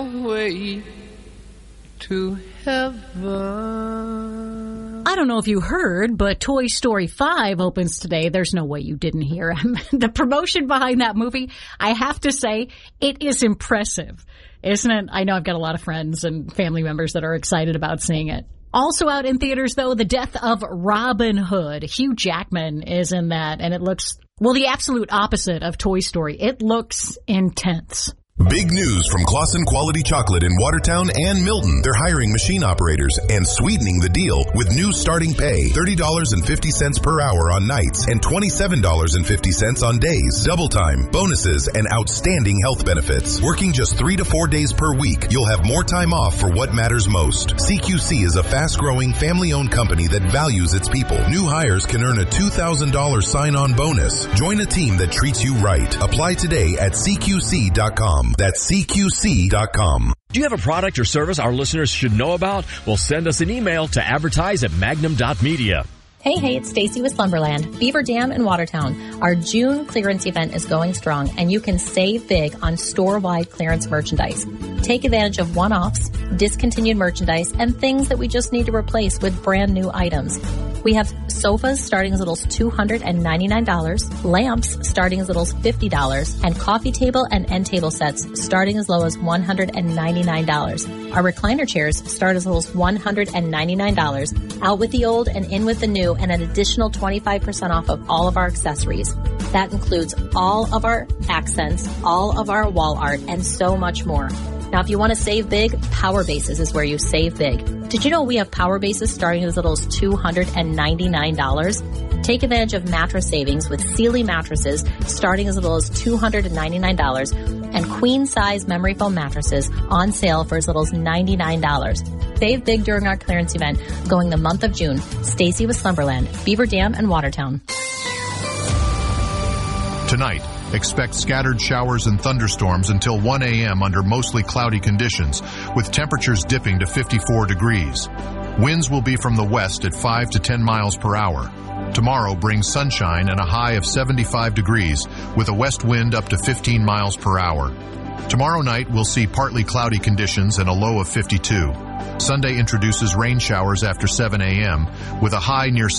way to heaven. I don't know if you heard, but Toy Story 5 opens today. There's no way you didn't hear. The promotion behind that movie, I have to say, it is impressive, isn't it? I know I've got a lot of friends and family members that are excited about seeing it. Also out in theaters, though, The Death of Robin Hood. Hugh Jackman is in that, and it looks, well, the absolute opposite of Toy Story. It looks intense. Big news from Claussen Quality Chocolate in Watertown and Milton. They're hiring machine operators and sweetening the deal with new starting pay. $30.50 per hour on nights and $27.50 on days. Double time, bonuses, and outstanding health benefits. Working just 3 to 4 days per week, you'll have more time off for what matters most. CQC is a fast-growing, family-owned company that values its people. New hires can earn a $2,000 sign-on bonus. Join a team that treats you right. Apply today at CQC.com. That's CQC.com. Do you have a product or service our listeners should know about? Well, send us an email to advertise@magnum.media. Hey, it's Stacy with Slumberland, Beaver Dam in Watertown. Our June clearance event is going strong, and you can save big on store-wide clearance merchandise. Take advantage of one-offs, discontinued merchandise, and things that we just need to replace with brand new items. We have sofas starting as little as $299, lamps starting as little as $50, and coffee table and end table sets starting as low as $199. Our recliner chairs start as little as $199. Out with the old and in with the new, and an additional 25% off of all of our accessories. That includes all of our accents, all of our wall art, and so much more. Now, if you want to save big, Power Bases is where you save big. Did you know we have Power Bases starting as little as $299? Take advantage of mattress savings with Sealy mattresses starting as little as $299 and queen-size memory foam mattresses on sale for as little as $99. Save big during our clearance event going the month of June. Stacy with Slumberland, Beaver Dam, and Watertown. Tonight, expect scattered showers and thunderstorms until 1 a.m. under mostly cloudy conditions, with temperatures dipping to 54 degrees. Winds will be from the west at 5 to 10 miles per hour. Tomorrow brings sunshine and a high of 75 degrees, with a west wind up to 15 miles per hour. Tomorrow night, we'll see partly cloudy conditions and a low of 52. Sunday introduces rain showers after 7 a.m., with a high near